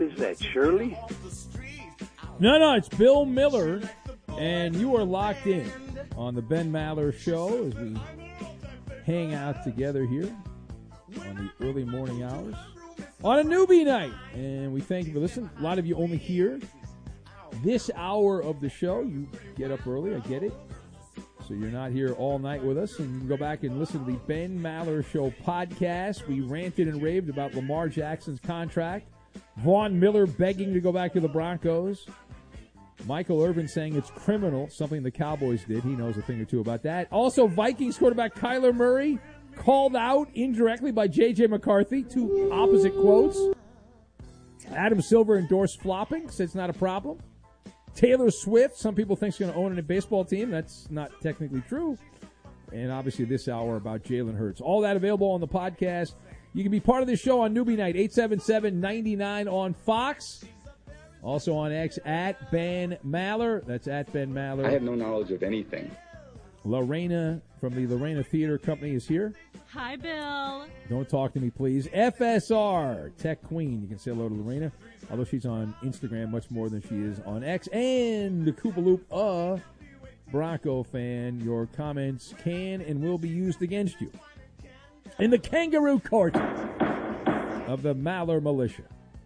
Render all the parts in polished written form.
is that, Shirley? No, it's Bill Miller, and you are locked in on the Ben Maller Show as we hang out together here on the early morning hours on a newbie night. And we thank you for listening. A lot of you only hear this hour of the show. You get up early, I get it. So you're not here all night with us, and you can go back and listen to the Ben Maller Show podcast. We ranted and raved about Lamar Jackson's contract. Vaughn Miller begging to go back to the Broncos. Michael Irvin saying it's criminal, something the Cowboys did. He knows a thing or two about that. Also, Vikings quarterback Kyler Murray called out indirectly by J.J. McCarthy. Two opposite quotes. Adam Silver endorsed flopping, said it's not a problem. Taylor Swift, some people think she's going to own a baseball team. That's not technically true. And obviously this hour about Jalen Hurts. All that available on the podcast. You can be part of this show on Newbie Night, 877-99 on Fox. Also on X, at Ben Maller. That's at Ben Maller. I have no knowledge of anything. Lorena from the Lorena Theater Company is here. Hi, Bill. Don't talk to me, please. FSR, Tech Queen. You can say hello to Lorena, although she's on Instagram much more than she is on X. And the Koopaloop, Bronco fan. Your comments can and will be used against you in the kangaroo court of the Maller Militia.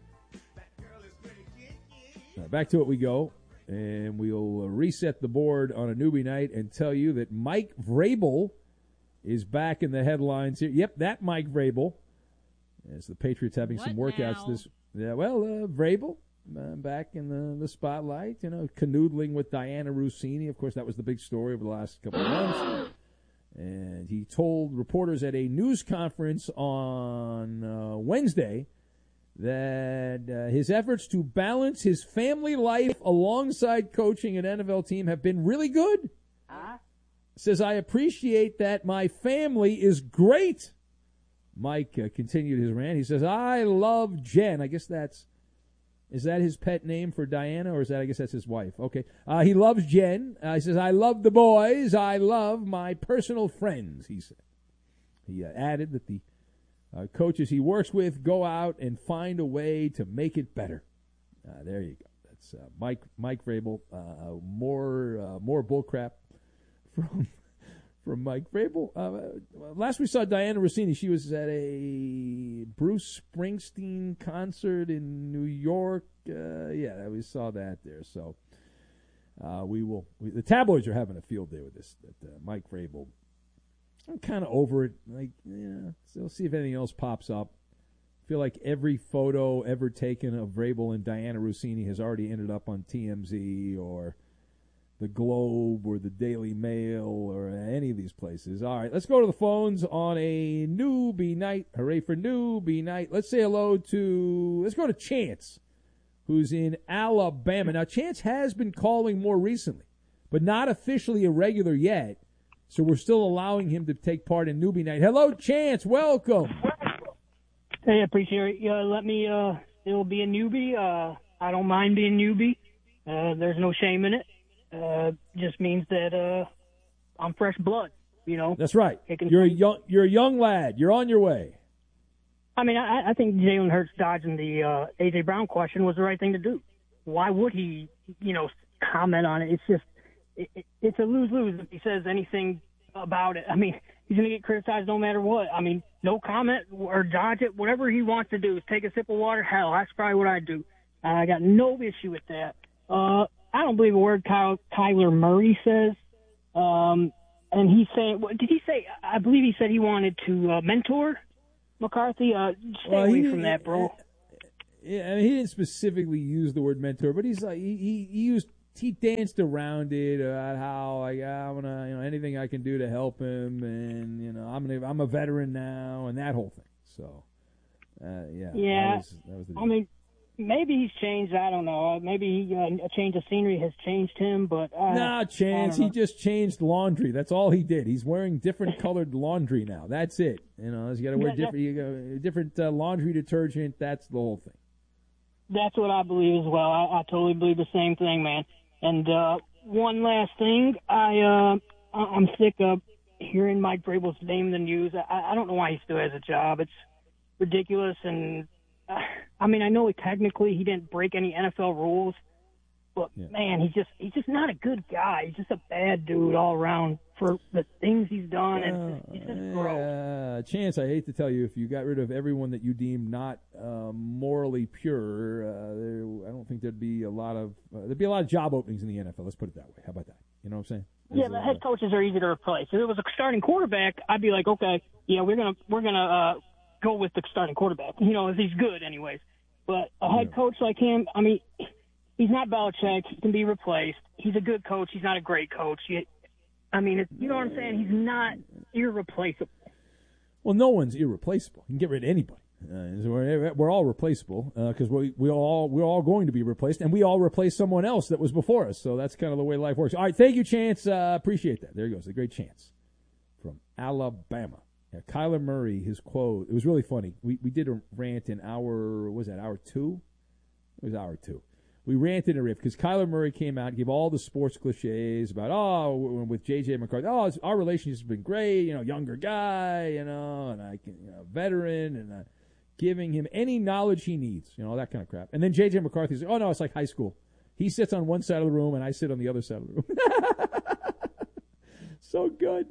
Back to it we go, and we'll reset the board on a newbie night and tell you that Mike Vrabel is back in the headlines here. Yep, that Mike Vrabel. As the Patriots having some workouts this. Yeah, well, Vrabel back in the spotlight. You know, canoodling with Diana Rossini. Of course, that was the big story over the last couple of months. And he told reporters at a news conference on Wednesday that his efforts to balance his family life alongside coaching an NFL team have been really good. Says, I appreciate that my family is great. Mike continued his rant. He says, I love Jen. I guess is that his pet name for Diana, or I guess that's his wife? Okay. He loves Jen. He says, I love the boys. I love my personal friends, he said. He added that the coaches he works with go out and find a way to make it better. There you go. That's Mike Vrabel. More bullcrap from Mike Vrabel. Last we saw Diana Rossini, she was at a Bruce Springsteen concert in New York. Yeah, we saw that there. So the tabloids are having a field day with this. Mike Vrabel. I'm kind of over it. So we'll see if anything else pops up. I feel like every photo ever taken of Vrabel and Diana Rossini has already ended up on TMZ or the Globe or the Daily Mail or any of these places. All right, let's go to the phones on a newbie night. Hooray for newbie night. Let's say hello let's go to Chance, who's in Alabama. Now, Chance has been calling more recently, but not officially a regular yet. So we're still allowing him to take part in newbie night. Hello, Chance. Welcome. Hey, I appreciate it. Let me still be a newbie. I don't mind being newbie. There's no shame in it. Just means that I'm fresh blood. You know. That's right. You're a young lad. You're on your way. I mean, I think Jalen Hurts dodging the A.J. Brown question was the right thing to do. Why would he, comment on it? It's just. It's a lose-lose if he says anything about it. I mean, he's going to get criticized no matter what. I mean, no comment or dodge it. Whatever he wants to do is take a sip of water. Hell, that's probably what I'd do. I got no issue with that. I don't believe a word Kyler Murray says. And he's saying, what did he say? I believe he said he wanted to mentor McCarthy. Stay away from that, bro. Yeah, I mean, he didn't specifically use the word mentor, but he's like he danced around it about how I want to, anything I can do to help him, and I'm a veteran now, and that whole thing. So, yeah. That was the deal. I mean, maybe he's changed. I don't know. Maybe a change of scenery has changed him, but no chance. He just changed laundry. That's all he did. He's wearing different colored laundry now. That's it. He's got to wear different laundry detergent. That's the whole thing. That's what I believe as well. I totally believe the same thing, man. And one last thing, I'm sick of hearing Mike Vrabel's name in the news. I don't know why he still has a job. It's ridiculous, and I I mean, I know technically he didn't break any NFL rules, but man, he's just not a good guy. He's just a bad dude all around for the things he's done, and he's just gross. Chance, I hate to tell you, if you got rid of everyone that you deem not morally pure, I don't think there'd be a lot of job openings in the NFL. Let's put it that way. How about that? You know what I'm saying? The head coaches are easy to replace. If it was a starting quarterback, I'd be like, okay, yeah, we're gonna go with the starting quarterback. If he's good, anyways. But a head coach like him, I mean, he's not Belichick. He can be replaced. He's a good coach. He's not a great coach. You know what I'm saying? He's not irreplaceable. Well, no one's irreplaceable. You can get rid of anybody. We're all replaceable because we're all going to be replaced, and we all replace someone else that was before us. So that's kind of the way life works. All right, thank you, Chance. Appreciate that. There he goes, the great Chance from Alabama. Yeah, Kyler Murray, his quote. It was really funny. We did a rant in hour 2? It was hour 2. We ranted and riffed because Kyler Murray came out and gave all the sports cliches about, with J.J. McCarthy, our relationship's been great, younger guy, and I can, veteran, and giving him any knowledge he needs, all that kind of crap. And then J.J. McCarthy's like, no, it's like high school. He sits on one side of the room and I sit on the other side of the room. So good.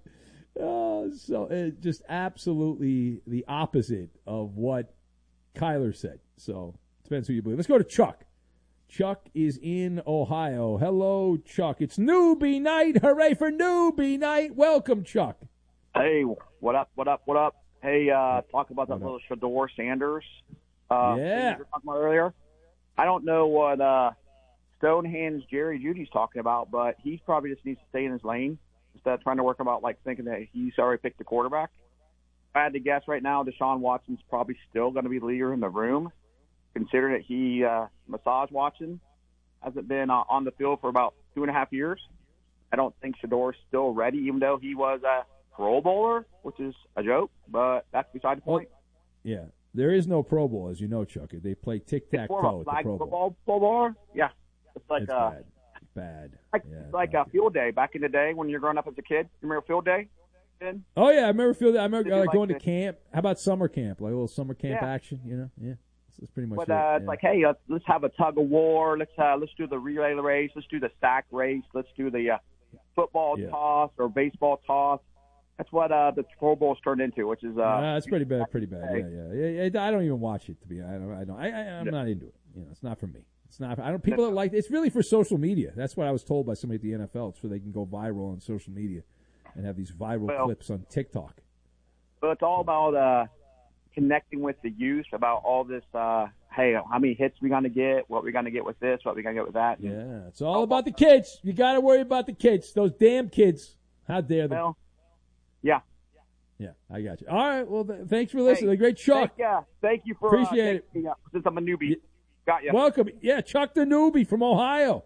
Just absolutely the opposite of what Kyler said. So depends who you believe. Let's go to Chuck. Chuck is in Ohio. Hello, Chuck. It's newbie night. Hooray for newbie night. Welcome, Chuck. Hey, what up? Hey, talk about that little Shedeur Sanders. Yeah. Thing you were talking about earlier. I don't know what Stonehenge Jerry Judy's talking about, but he probably just needs to stay in his lane instead of trying to work about thinking that he's already picked the quarterback. If I had to guess right now, Deshaun Watson's probably still going to be the leader in the room, considering that he massage Watson hasn't been on the field for about 2.5 years. I don't think Shedeur's still ready, even though he was a Pro Bowler, which is a joke, but that's beside the point. Yeah, there is no Pro Bowl, as you know, Chuck. They play tic-tac-toe at the Pro Bowl. Bowler? Yeah. It's like it's bad. Like a field day back in the day when you're growing up as a kid. You remember field day? Oh, yeah, I remember field day. I remember going to camp. How about summer camp? Like a little summer camp action, Yeah. That's pretty much it. It's like, hey, let's have a tug of war. Let's do the relay race. Let's do the sack race. Let's do the football toss or baseball toss. That's what the Pro Bowl's turned into, which is that's pretty bad. Yeah. I don't even watch it, to be honest. I'm not into it. It's not for me. It's not. I don't. People that like it's really for social media. That's what I was told by somebody at the NFL. It's so they can go viral on social media and have these viral clips on TikTok. So it's all about connecting with the youth about all this. Hey, how many hits we gonna get? What we gonna get with this? What we gonna get with that? Yeah, it's all about the kids. You got to worry about the kids. Those damn kids. How dare they? Well, yeah. Yeah, I got you. All right. Well, thanks for listening. Hey, great Chuck. Thank you for appreciate it. Since I'm a newbie. Got you. Welcome. Yeah, Chuck the newbie from Ohio.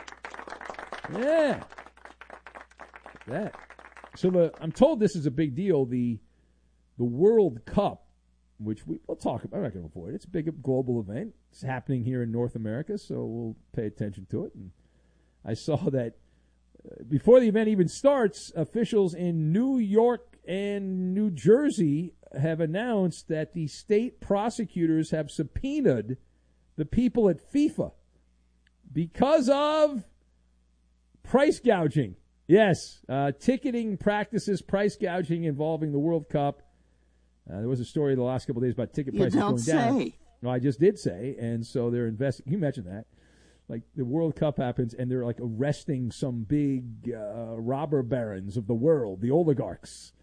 Yeah. That. So I'm told this is a big deal. The World Cup, which we'll talk about. I'm not going to avoid it. It's a big global event. It's happening here in North America, so we'll pay attention to it. And I saw that before the event even starts, officials in New York and New Jersey have announced that the state prosecutors have subpoenaed the people at FIFA because of price gouging. Yes, ticketing practices, price gouging involving the World Cup. There was a story the last couple of days about ticket prices going down. Well, I just did say, and so they're investing. Can you imagine that? Like the World Cup happens, and they're like arresting some big robber barons of the world, the oligarchs.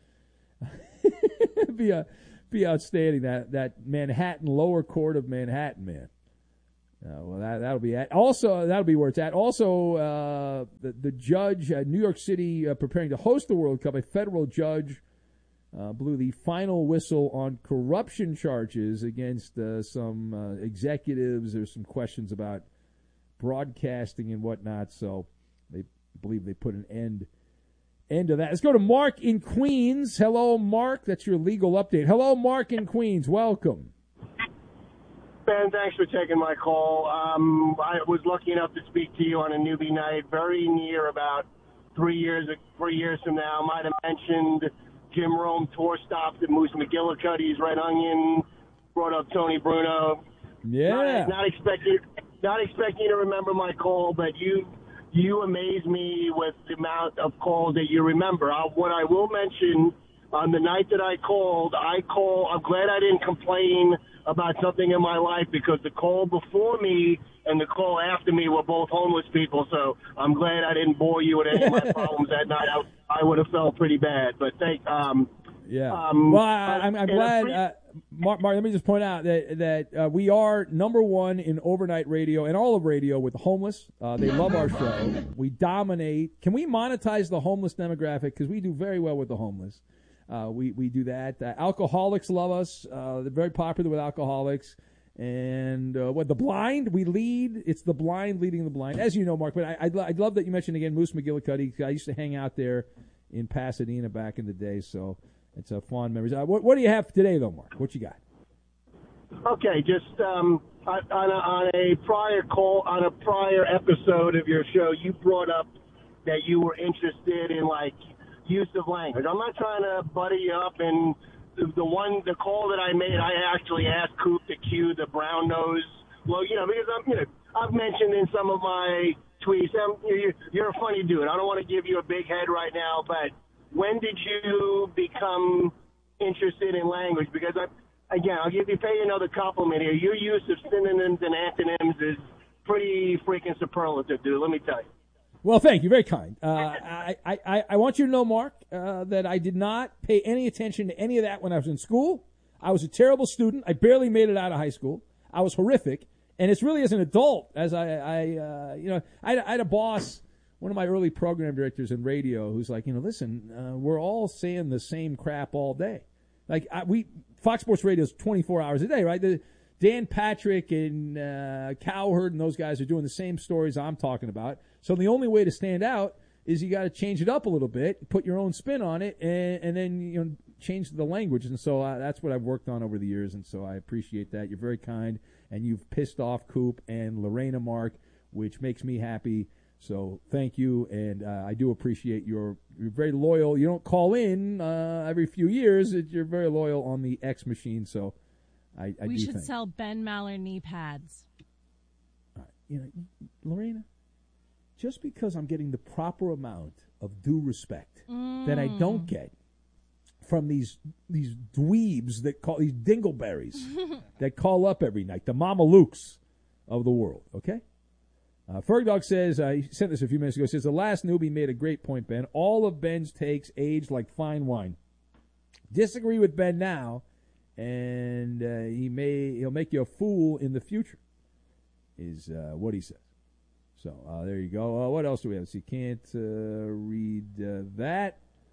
Be outstanding. That Manhattan, lower court of Manhattan, man. Well, that'll be at. Also, that'll be where it's at. Also, the judge at New York City preparing to host the World Cup, a federal judge blew the final whistle on corruption charges against some executives. There's some questions about broadcasting and whatnot, so they believe they put an end to that. Let's go to Mark in Queens. Hello, Mark. That's your legal update. Hello, Mark in Queens. Welcome. Ben, thanks for taking my call. I was lucky enough to speak to you on a newbie night, very near about 3 years from now. Might have mentioned Jim Rome tour stops at Moose McGillicuddy's Red Onion, brought up Tony Bruno. Yeah. Not expecting you to remember my call, but you amaze me with the amount of calls that you remember. What I will mention, on the night that I called, I'm glad I didn't complain about something in my life, because the call before me and the call after me were both homeless people. So I'm glad I didn't bore you with any of my problems that night. I would have felt pretty bad. But yeah. Well, I'm glad. Mark, let me just point out that we are number one in overnight radio and all of radio with the homeless. They love our show. We dominate. Can we monetize the homeless demographic? Because we do very well with the homeless. We do that. Alcoholics love us. They're very popular with alcoholics. And the blind, we lead. It's the blind leading the blind. As you know, Mark, but I'd love that you mentioned again Moose McGillicuddy. I used to hang out there in Pasadena back in the day, so it's a fond memories. What do you have today, though, Mark? What you got? Okay, just on a prior episode of your show, you brought up that you were interested in use of language. I'm not trying to buddy you up, and the call that I made, I actually asked Coop to cue the brown nose. Well, because I've mentioned in some of my tweets, you're a funny dude. I don't want to give you a big head right now, but when did you become interested in language? Because I'll pay you another compliment here. Your use of synonyms and antonyms is pretty freaking superlative, dude. Let me tell you. Well, thank you. Very kind. I want you to know, Mark, that I did not pay any attention to any of that when I was in school. I was a terrible student. I barely made it out of high school. I was horrific. And it's really as an adult, as I had a boss, one of my early program directors in radio, who's like, listen, we're all saying the same crap all day. Fox Sports Radio is 24 hours a day, right? Dan Patrick and Cowherd and those guys are doing the same stories I'm talking about. So the only way to stand out is you got to change it up a little bit, put your own spin on it, and then change the language. And so that's what I've worked on over the years, and so I appreciate that. You're very kind, and you've pissed off Coop and Lorena, Mark, which makes me happy. So thank you, and I do appreciate you're very loyal. You don't call in every few years. You're very loyal on the X machine, so we should sell Ben Maller knee pads. Lorena, just because I'm getting the proper amount of due respect that I don't get from these dweebs that call these dingleberries that call up every night, the Mama Lukes of the world, okay? Fergdog says, he sent this a few minutes ago, says, the last newbie made a great point, Ben. All of Ben's takes age like fine wine. Disagree with Ben now, and he'll make you a fool in the future, is what he says. So there you go. What else do we have? So you can't read that.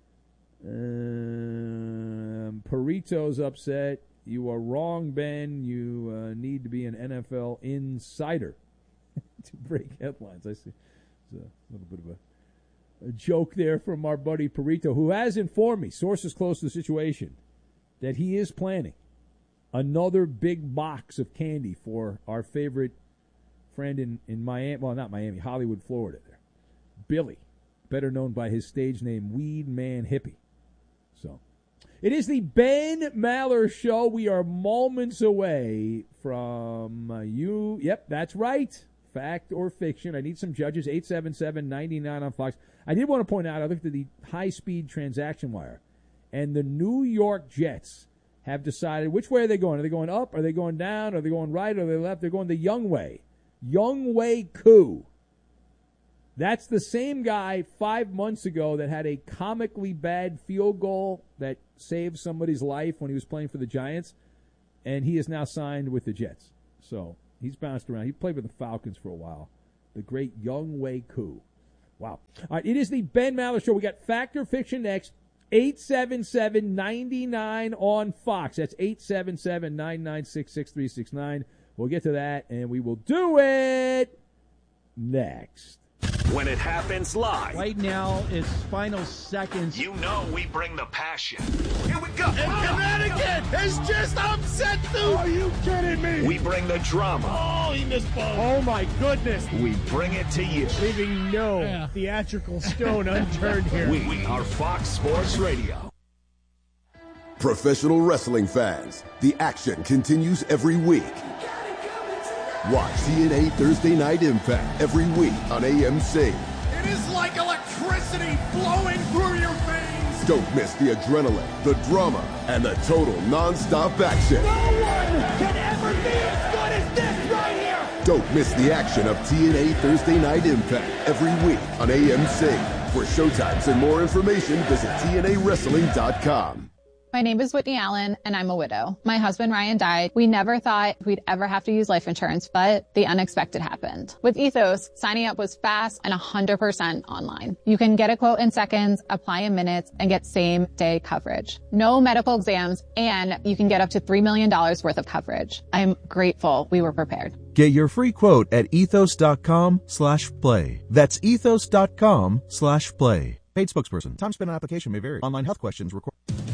Perito's upset. You are wrong, Ben. You need to be an NFL insider to break headlines. I see. It's a little bit of a joke there from our buddy Perito, who has informed me, sources close to the situation, that he is planning another big box of candy for our favorite friend in Miami, well, not Miami, Hollywood, Florida there. Billy, better known by his stage name, Weed Man Hippie. So, it is the Ben Maller Show. We are moments away from you. Yep, that's right. Fact or fiction. I need some judges. 877-99 on Fox. I did want to point out, I looked at the high-speed transaction wire, and the New York Jets have decided which way are they going. Are they going up? Are they going down? Are they going right? Are they left? They're going the Young Way. Young Way Koo. That's the same guy 5 months ago that had a comically bad field goal that saved somebody's life when he was playing for the Giants, and he is now signed with the Jets. So he's bounced around. He played with the Falcons for a while. The great Young Way Koo. Wow. All right, it is the Ben Maller Show. We got Fact or Fiction next. 877-99 on Fox. That's 877-996-6369. We'll get to that, and we will do it next. When it happens live. Right now, it's final seconds. You know we bring the passion. Here we go. And Connecticut is just upset, dude. Are you kidding me? We bring the drama. Oh, he missed ball. Oh, my goodness. We bring it to you. Leaving no theatrical stone unturned here. We are Fox Sports Radio. Professional wrestling fans, the action continues every week. Watch TNA Thursday Night Impact every week on AMC. It is like electricity flowing through your veins. Don't miss the adrenaline, the drama, and the total non-stop action. No one can ever be as good as this right here. Don't miss the action of TNA Thursday Night Impact every week on AMC. For showtimes and more information, visit TNAWrestling.com. My name is Whitney Allen, and I'm a widow. My husband, Ryan, died. We never thought we'd ever have to use life insurance, but the unexpected happened. With Ethos, signing up was fast and 100% online. You can get a quote in seconds, apply in minutes, and get same-day coverage. No medical exams, and you can get up to $3 million worth of coverage. I'm grateful we were prepared. Get your free quote at ethos.com/play. That's ethos.com/play. Paid spokesperson. Time spent on application may vary. Online health questions required.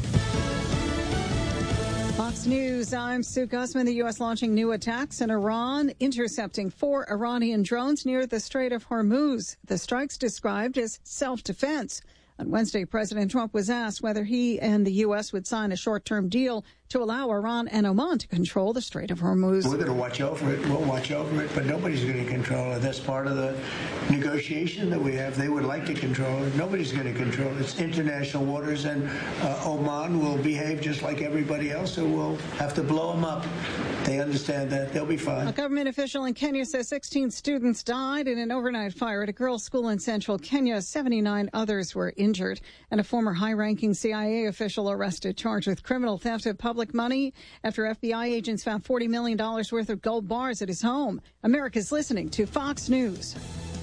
Fox News, I'm Sue Guzman. The U.S. launching new attacks in Iran, intercepting 4 Iranian drones near the Strait of Hormuz. The strikes described as self-defense. On Wednesday, President Trump was asked whether he and the U.S. would sign a short-term deal to allow Iran and Oman to control the Strait of Hormuz. We're going to watch over it. We'll watch over it, but nobody's going to control it. That's part of the negotiation that we have. They would like to control it. Nobody's going to control it. It's international waters, and Oman will behave just like everybody else, so we'll have to blow them up. They understand that. They'll be fine. A government official in Kenya says 16 students died in an overnight fire at a girls' school in central Kenya. 79 others were injured. And a former high-ranking CIA official arrested, charged with criminal theft of public money after FBI agents found $40 million worth of gold bars at his home. America's listening to Fox News.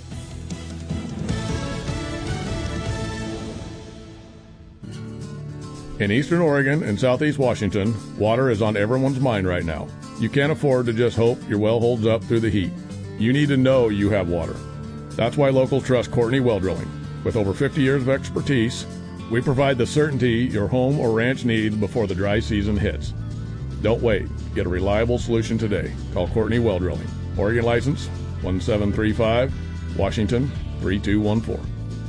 In Eastern Oregon and Southeast Washington, water is on everyone's mind right now. You can't afford to just hope your well holds up through the heat. You need to know you have water. That's why locals trust Courtney Well Drilling. With over 50 years of expertise, we provide the certainty your home or ranch needs before the dry season hits. Don't wait. Get a reliable solution today. Call Courtney Well Drilling. Oregon license 1735, Washington 3214.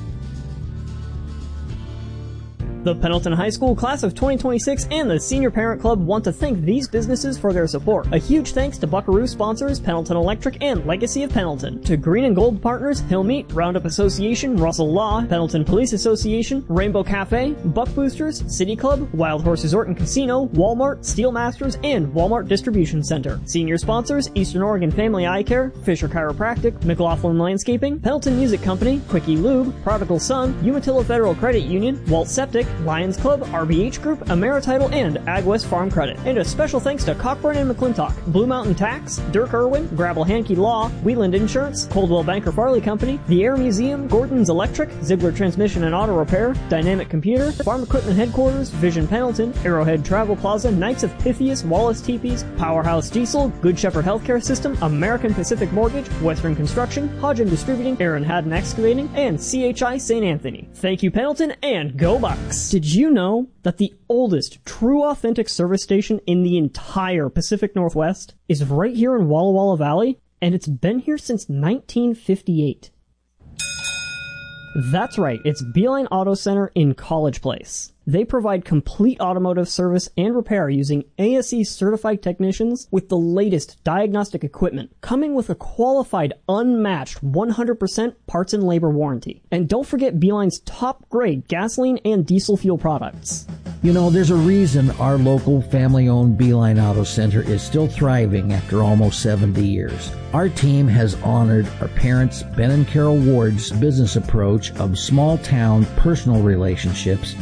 The Pendleton High School class of 2026 and the Senior Parent Club want to thank these businesses for their support. A huge thanks to Buckaroo sponsors Pendleton Electric and Legacy of Pendleton. To Green and Gold partners Hill Meat, Roundup Association, Russell Law, Pendleton Police Association, Rainbow Cafe, Buck Boosters, City Club, Wild Horse Resort and Casino, Walmart, Steel Masters, and Walmart Distribution Center. Senior sponsors Eastern Oregon Family Eye Care, Fisher Chiropractic, McLaughlin Landscaping, Pendleton Music Company, Quickie Lube, Prodigal Son, Umatilla Federal Credit Union, Walt Septic, Lions Club, RBH Group, AmeriTitle, and AgWest Farm Credit. And a special thanks to Cockburn and McClintock, Blue Mountain Tax, Dirk Irwin, Grabble Hankey Law, Wheeland Insurance, Coldwell Banker Farley Company, The Air Museum, Gordon's Electric, Ziegler Transmission and Auto Repair, Dynamic Computer, Farm Equipment Headquarters, Vision Pendleton, Arrowhead Travel Plaza, Knights of Pythias, Wallace Teepees, Powerhouse Diesel, Good Shepherd Healthcare System, American Pacific Mortgage, Western Construction, Hodgen Distributing, Aaron Haddon Excavating, and CHI St. Anthony. Thank you, Pendleton, and go Bucks! Did you know that the oldest true authentic service station in the entire Pacific Northwest is right here in Walla Walla Valley, and it's been here since 1958? That's right, it's Beeline Auto Center in College Place. They provide complete automotive service and repair using ASE certified technicians with the latest diagnostic equipment, coming with a qualified, unmatched 100% parts and labor warranty. And don't forget Beeline's top grade gasoline and diesel fuel products. You know, there's a reason our local family-owned Beeline Auto Center is still thriving after almost 70 years. Our team has honored our parents, Ben and Carol Ward's business approach of small-town personal relationships